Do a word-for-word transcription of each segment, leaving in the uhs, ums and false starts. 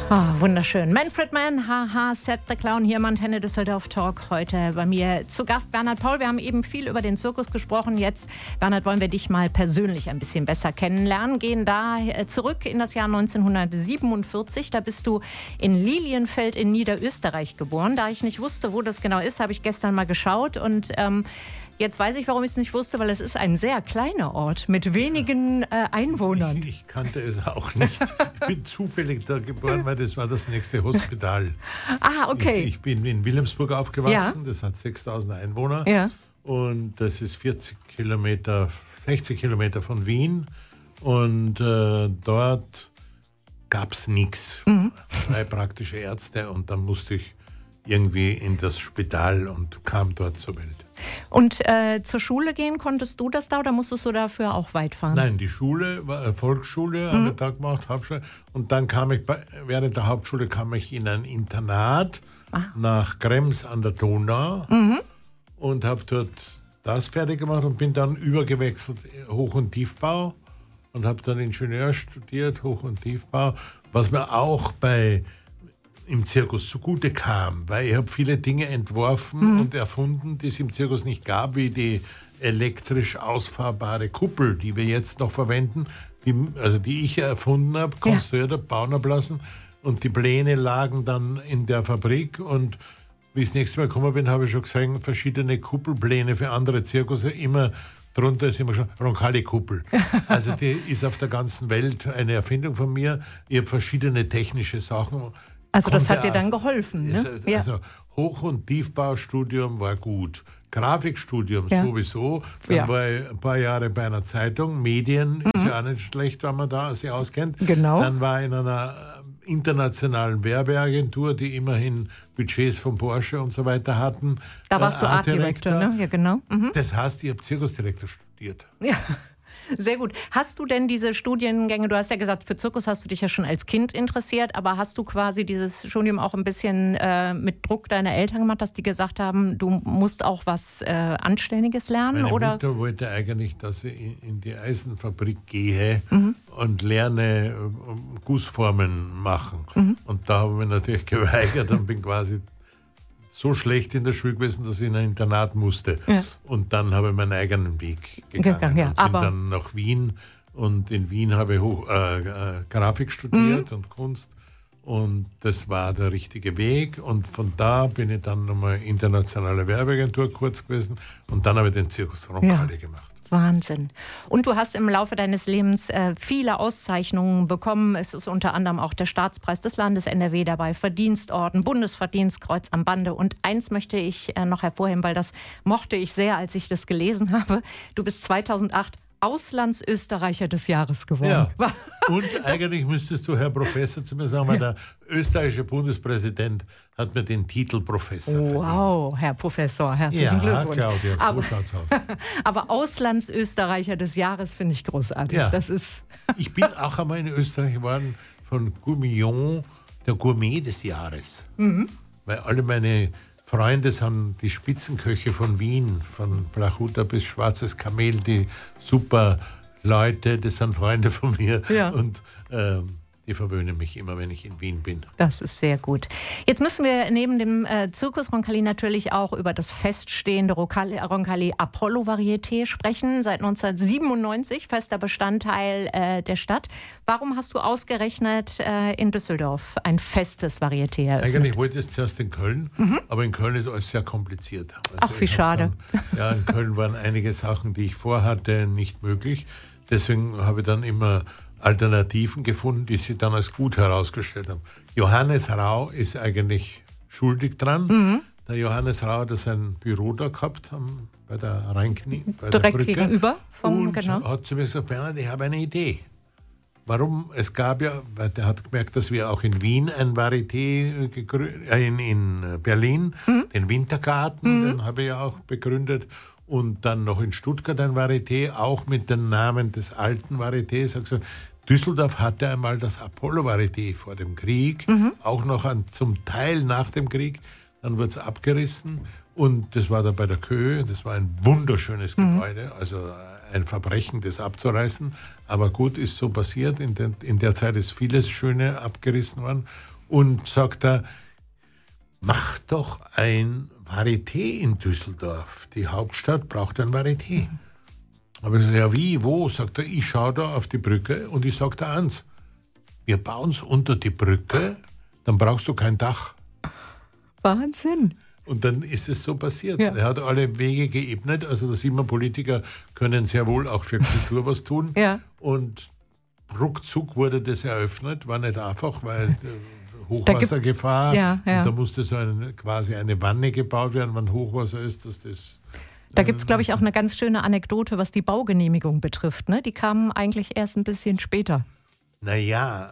Oh, wunderschön. Manfred Mann, haha, Set the Clown hier im Antenne Düsseldorf Talk. Heute bei mir zu Gast Bernhard Paul. Wir haben eben viel über den Zirkus gesprochen. Jetzt, Bernhard, wollen wir dich mal persönlich ein bisschen besser kennenlernen. Gehen da zurück in das Jahr neunzehnhundertsiebenundvierzig. Da bist du in Lilienfeld in Niederösterreich geboren. Da ich nicht wusste, wo das genau ist, habe ich gestern mal geschaut. Und ähm, jetzt weiß ich, warum ich es nicht wusste, weil es ist ein sehr kleiner Ort mit wenigen äh, Einwohnern. Ich, ich kannte es auch nicht. Ich bin zufällig da geboren, weil das war das nächste Hospital. Ah, okay. Ich, ich bin in Wilhelmsburg aufgewachsen, ja. Das hat sechstausend Einwohner. Ja. Und das ist vierzig Kilometer, sechzig Kilometer von Wien. Und äh, dort gab es nichts. Mhm. Drei praktische Ärzte und dann musste ich irgendwie in das Spital und kam dort zur Welt. Und äh, zur Schule gehen, konntest du das da oder musstest du dafür auch weit fahren? Nein, die Schule war äh, Volksschule, mhm. habe ich da gemacht, Hauptschule. Und dann kam ich, bei, während der Hauptschule kam ich in ein Internat ah. nach Krems an der Donau mhm. und habe dort das fertig gemacht und bin dann übergewechselt Hoch- und Tiefbau und habe dann Ingenieur studiert, Hoch- und Tiefbau, was mir auch bei im Zirkus zugute kam, weil ich habe viele Dinge entworfen mhm. und erfunden, die es im Zirkus nicht gab, wie die elektrisch ausfahrbare Kuppel, die wir jetzt noch verwenden, die, also die ich erfunden habe, konstruiert habe, bauen habe lassen und die Pläne lagen dann in der Fabrik und wie ich das nächste Mal gekommen bin, habe ich schon gesehen, verschiedene Kuppelpläne für andere Zirkusse, immer drunter ist immer schon Roncalli-Kuppel. Also die ist auf der ganzen Welt eine Erfindung von mir. Ich habe verschiedene technische Sachen. Also das hat dir dann geholfen, ne? Also ja. Hoch- und Tiefbaustudium war gut. Grafikstudium ja. sowieso. Dann ja. war ich ein paar Jahre bei einer Zeitung. Medien mhm. ist ja auch nicht schlecht, wenn man da sich auskennt. Genau. Dann war ich in einer internationalen Werbeagentur, die immerhin Budgets von Porsche und so weiter hatten. Da warst äh, du Art Director, ne? Ja, genau. Mhm. Das heißt, ich habe Zirkusdirektor studiert. Ja. Sehr gut. Hast du denn diese Studiengänge, du hast ja gesagt, für Zirkus hast du dich ja schon als Kind interessiert, aber hast du quasi dieses Studium auch ein bisschen äh, mit Druck deiner Eltern gemacht, dass die gesagt haben, du musst auch was äh, Anständiges lernen? Meine oder? Mutter wollte eigentlich, dass ich in die Eisenfabrik gehe mhm. und lerne äh, Gussformen machen. Mhm. Und da habe ich mich natürlich geweigert und bin quasi so schlecht in der Schule gewesen, dass ich in ein Internat musste. Ja. Und dann habe ich meinen eigenen Weg gegangen. gegangen ja. und bin Aber dann nach Wien. Und in Wien habe ich Hoch, äh, äh, Grafik studiert mhm. und Kunst. Und das war der richtige Weg. Und von da bin ich dann nochmal internationale Werbeagentur kurz gewesen. Und dann habe ich den Zirkus Roncalli ja. gemacht. Wahnsinn. Und du hast im Laufe deines Lebens äh, viele Auszeichnungen bekommen. Es ist unter anderem auch der Staatspreis des Landes N R W dabei, Verdienstorden, Bundesverdienstkreuz am Bande. Und eins möchte ich äh, noch hervorheben, weil das mochte ich sehr, als ich das gelesen habe. Du bist zweitausendacht Auslandsösterreicher des Jahres geworden. Ja. Und eigentlich müsstest du, Herr Professor, zu mir sagen, weil der österreichische Bundespräsident hat mir den Titel Professor verliehen. Wow, Herr Professor, herzlichen ja, Glückwunsch. Ja, Claudia, so aber, schaut's aus. Aber Auslandsösterreicher des Jahres finde ich großartig. Ja. Das ist ich bin auch einmal in Österreich geworden von Gourmillon, der Gourmet des Jahres. Mhm. Weil alle meine Freunde sind die Spitzenköche von Wien, von Blachuta bis Schwarzes Kamel, die super Leute, das sind Freunde von mir ja. und ähm, die verwöhnen mich immer, wenn ich in Wien bin. Das ist sehr gut. Jetzt müssen wir neben dem äh, Zirkus Roncalli natürlich auch über das feststehende Roncalli, Roncalli Apollo Varieté sprechen. Seit neunzehnhundertsiebenundneunzig fester Bestandteil äh, der Stadt. Warum hast du ausgerechnet äh, in Düsseldorf ein festes Varieté eröffnet? Eigentlich wollte ich es zuerst in Köln, mhm. aber in Köln ist alles sehr kompliziert. Also Ach, wie schade. Dann, ja, in Köln waren einige Sachen, die ich vorhatte, nicht möglich. Deswegen habe ich dann immer Alternativen gefunden, die sich dann als gut herausgestellt haben. Johannes Rau ist eigentlich schuldig dran. Mhm. Der Johannes Rau hat sein Büro da gehabt am, bei der Rheinknie, bei Direkt der Brücke. Gegenüber vom, und genau. hat zu mir gesagt, Bernhard, ich habe eine Idee. Warum? Es gab ja, weil der hat gemerkt, dass wir auch in Wien ein Varieté, gegründet, äh, in, in Berlin, mhm. den Wintergarten, mhm. den habe ich ja auch begründet. Und dann noch in Stuttgart ein Varieté, auch mit dem Namen des alten Varietés. Also Düsseldorf hatte einmal das Apollo-Varieté vor dem Krieg, mhm. auch noch an, zum Teil nach dem Krieg. Dann wurde es abgerissen und das war da bei der Köhe. Das war ein wunderschönes mhm. Gebäude, also ein Verbrechen, das abzureißen. Aber gut, ist so passiert. In, den, in der Zeit ist vieles Schöne abgerissen worden. Und sagt er, mach doch ein Varieté in Düsseldorf. Die Hauptstadt braucht ein Varieté. Aber ich sage, ja wie, wo? Sagt er, ich schaue da auf die Brücke und ich sage da eins, wir bauen es unter die Brücke, dann brauchst du kein Dach. Wahnsinn. Und dann ist es so passiert. Ja. Er hat alle Wege geebnet, also da sieht man, Politiker können sehr wohl auch für Kultur was tun. Ja. Und ruckzuck wurde das eröffnet, war nicht einfach, weil Hochwassergefahr, ja, ja. und da musste so eine, quasi eine Wanne gebaut werden, wenn Hochwasser ist, dass das... Da gibt es, glaube ich, auch eine ganz schöne Anekdote, was die Baugenehmigung betrifft. Ne? Die kamen eigentlich erst ein bisschen später. Naja,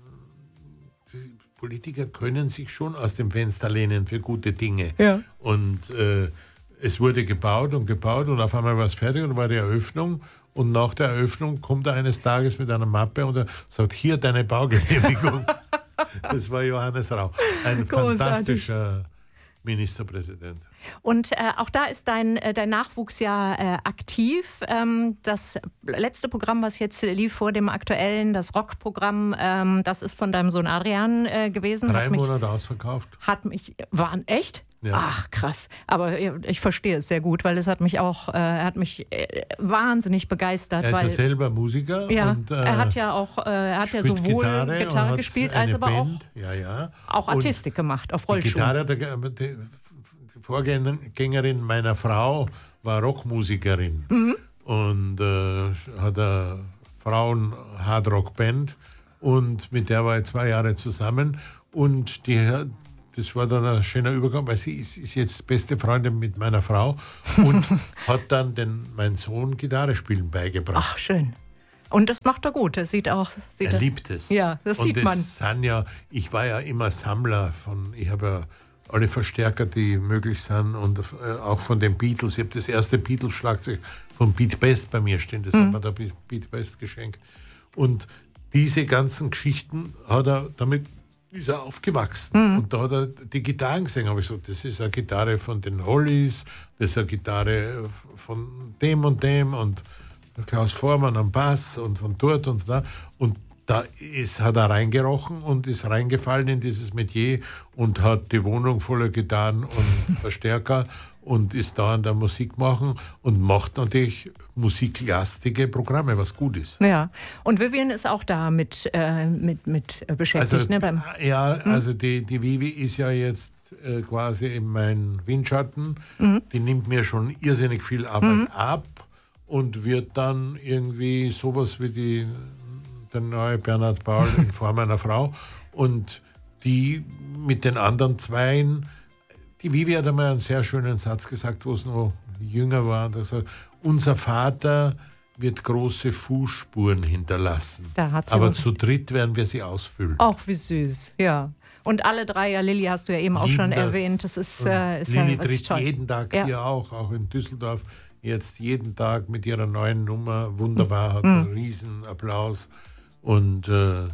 Politiker können sich schon aus dem Fenster lehnen für gute Dinge. Ja. Und äh, es wurde gebaut und gebaut und auf einmal war es fertig und war die Eröffnung. Und nach der Eröffnung kommt er eines Tages mit einer Mappe und er sagt, hier deine Baugenehmigung. Das war Johannes Rau. Ein Großartig. Fantastischer Ministerpräsident. Und äh, auch da ist dein, äh, dein Nachwuchs ja äh, aktiv. Ähm, das letzte Programm, was jetzt lief vor dem aktuellen, das Rockprogramm, ähm, das ist von deinem Sohn Adrian äh, gewesen. Drei hat mich, Monate ausverkauft. Hat mich, waren echt? Ja. Ach, krass. Aber ich verstehe es sehr gut, weil es hat mich auch, äh, er hat mich äh, wahnsinnig begeistert. Er ist weil, ja selber Musiker. Ja, und, äh, er hat ja auch, äh, er hat ja sowohl Gitarre, Gitarre gespielt, als aber Band. auch, ja, ja. auch Artistik und gemacht, auf Die Rollschuhen. Gitarre, die, die Vorgängerin meiner Frau war Rockmusikerin Mhm. und äh, hat eine Frauen-Hardrock-Band und mit der war ich zwei Jahre zusammen und die, das war dann ein schöner Übergang, weil sie ist, ist jetzt beste Freundin mit meiner Frau und hat dann den, mein Sohn Gitarre spielen beigebracht. Ach, schön. Und das macht er gut. Er sieht auch. Sieht Er liebt es. Ja, das und sieht das man. Sind ja, ich war ja immer Sammler von, ich habe ja alle Verstärker, die möglich sind und äh, auch von den Beatles. Ich habe das erste Beatles-Schlagzeug von Beat Best bei mir stehen, das Mhm. hat mir der Beat Best geschenkt. Und diese ganzen Geschichten hat er, damit ist er aufgewachsen. Mhm. Und da hat er die Gitarren gesehen, habe ich gesagt, das ist eine Gitarre von den Hollies, das ist eine Gitarre von dem und dem und Klaus Vormann am Bass und von dort und da. Und da ist, hat er reingerochen und ist reingefallen in dieses Metier und hat die Wohnung voller Gitarren und Verstärker und ist da an der Musik machen und macht natürlich musiklastige Programme, was gut ist. Ja, und Vivian ist auch da mit, äh, mit, mit beschäftigt. Also, ne, beim ja, also die, die Vivi ist ja jetzt äh, quasi in meinem Windschatten. Mhm. Die nimmt mir schon irrsinnig viel Arbeit Mhm. ab und wird dann irgendwie sowas wie die, der neue Bernhard Paul in Form einer Frau. Und die mit den anderen Zweien, die Vivi hat einmal einen sehr schönen Satz gesagt, wo es noch jünger war. Da sagt, unser Vater wird große Fußspuren hinterlassen. Da hat sie aber was. zu dritt werden wir sie ausfüllen. Ach, wie süß, ja. Und alle drei, ja, Lilly hast du ja eben auch Lieben schon das. erwähnt. Das ist, Und äh, ist ja Lilly wirklich tritt toll. jeden Tag Ja. hier auch, auch in Düsseldorf, jetzt jeden Tag mit ihrer neuen Nummer. Wunderbar, hat Mhm. einen riesen Applaus. Und äh,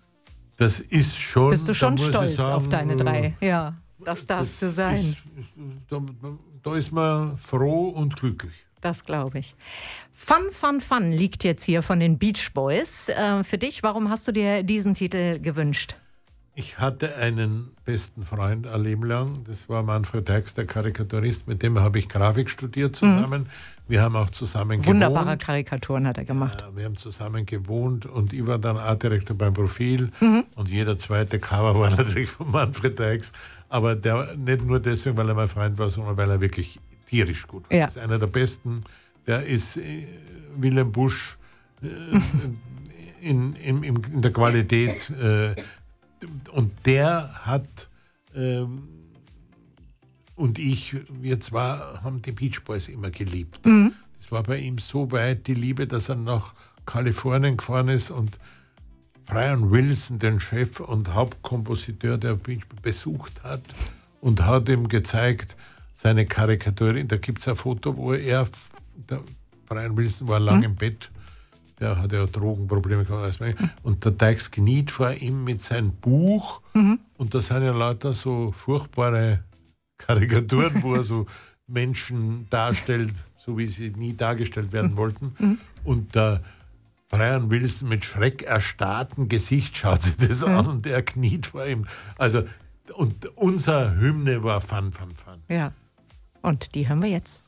das ist schon... Bist du schon da muss ich stolz sagen, auf deine äh, drei? Ja, das darfst du sein. Ist, da, da ist man froh und glücklich. Das glaube ich. Fun, Fun, Fun liegt jetzt hier von den Beach Boys. Äh, für dich, warum hast du dir diesen Titel gewünscht? Ich hatte einen besten Freund ein Leben lang, das war Manfred Heix, der Karikaturist, mit dem habe ich Grafik studiert zusammen. Mhm. Wir haben auch zusammen Wunderbare gewohnt. Karikaturen hat er gemacht. Ja, wir haben zusammen gewohnt und ich war dann Artdirektor beim Profil Mhm. und jeder zweite Cover war natürlich von Manfred Heix, aber der, nicht nur deswegen, weil er mein Freund war, sondern weil er wirklich tierisch gut war. Ja. Das ist einer der besten, der ist äh, Willem Busch äh, in, in, in, in der Qualität äh, und der hat ähm, und ich, wir zwar haben die Beach Boys immer geliebt. Mhm. Das war bei ihm so weit die Liebe, dass er nach Kalifornien gefahren ist und Brian Wilson, den Chef und Hauptkompositeur der Beach Boys, besucht hat und hat ihm gezeigt, seine Karikaturin. Da gibt es ein Foto, wo er, der Brian Wilson war lang mhm. im Bett, der hatte ja Drogenprobleme gehabt. Und der Teix kniet vor ihm mit seinem Buch mhm. und da sind ja lauter so furchtbare Karikaturen, wo er so Menschen darstellt, so wie sie nie dargestellt werden wollten. Mhm. Und der Brian Wilson mit schreckerstarrtem Gesicht schaut sich das mhm. an und er kniet vor ihm. Also, und unser Hymne war Fun, Fun, Fun. Ja, und die hören wir jetzt.